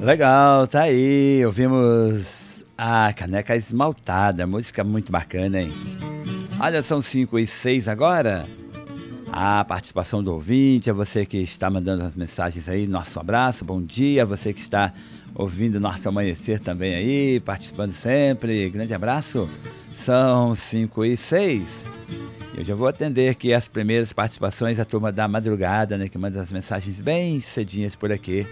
Legal, tá aí. Ouvimos a Caneca Esmaltada, música muito bacana, hein? Olha, são 5h06 agora. A participação do ouvinte, a você que está mandando as mensagens aí, nosso abraço, bom dia. A você que está ouvindo nosso amanhecer também aí, participando sempre, grande abraço. São 5h06. Eu já vou atender aqui as primeiras participações, a turma da madrugada, né, que manda as mensagens bem cedinhas por aqui.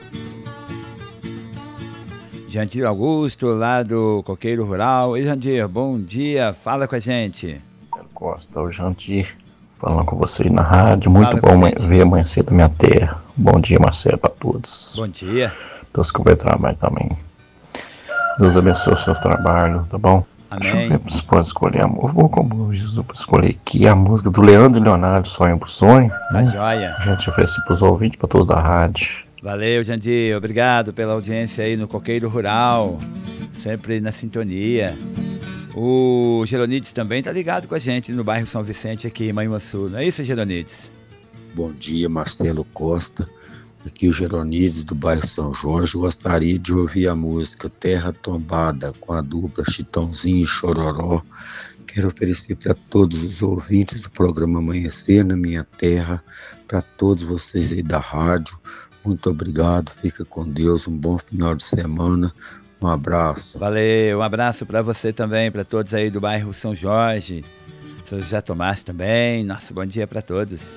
Jandir Augusto, lá do Coqueiro Rural. Ei, Jandir, bom dia, fala com a gente. Costa, o Jandir, falando com você aí na rádio. Muito bom ver amanhecer da minha terra. Bom dia, Marcelo, para todos. Bom dia. Deus que vai trabalhar também. Deus abençoe o seu trabalho, tá bom? Amém. Deixa eu ver se pode escolher a música. Vou como Jesus para escolher aqui a música do Leandro e Leonardo, Sonho por Sonho. Tá joia. A gente oferece para os ouvintes, para toda a rádio. Valeu, Jandir. Obrigado pela audiência aí no Coqueiro Rural. Sempre na sintonia. O Geronides também tá ligado com a gente no bairro São Vicente, aqui em Manhuaçu. Não é isso, Geronides? Bom dia, Marcelo Costa. Aqui o Geronides do bairro São Jorge. Gostaria de ouvir a música Terra Tombada com a dupla Chitãozinho e Chororó. Quero oferecer para todos os ouvintes do programa Amanhecer na Minha Terra, para todos vocês aí da rádio. Muito obrigado, fica com Deus, um bom final de semana. Um abraço. Valeu, um abraço para você também, para todos aí do bairro São Jorge. Sou José Tomás também. Nosso bom dia para todos.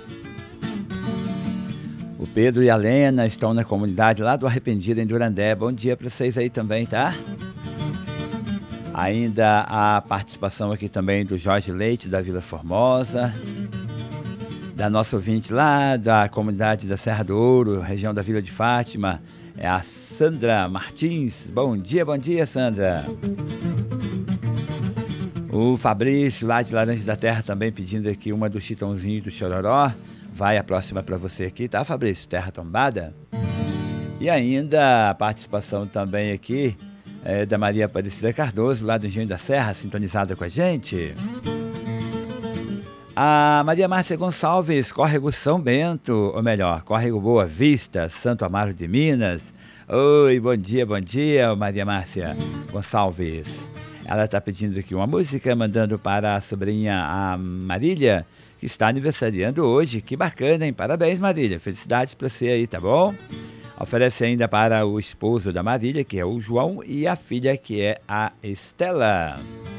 O Pedro e a Lena estão na comunidade lá do Arrependido, em Durandé. Bom dia para vocês aí também, tá? Ainda a participação aqui também do Jorge Leite, da Vila Formosa. Da nossa ouvinte lá da comunidade da Serra do Ouro, região da Vila de Fátima. É a Sandra Martins. Bom dia, Sandra. O Fabrício, lá de Laranja da Terra, também pedindo aqui uma do Chitãozinho e do Chororó. Vai a próxima para você aqui, tá, Fabrício? Terra Tombada. E ainda a participação também aqui da Maria Aparecida Cardoso, lá do Engenho da Serra, sintonizada com a gente. A Maria Márcia Gonçalves, Córrego São Bento, ou melhor, Córrego Boa Vista, Santo Amaro de Minas. Oi, bom dia, Maria Márcia Gonçalves. Ela está pedindo aqui uma música, mandando para a sobrinha, a Marília, que está aniversariando hoje. Que bacana, hein? Parabéns, Marília. Felicidades para você aí, tá bom? Oferece ainda para o esposo da Marília, que é o João, e a filha, que é a Estela.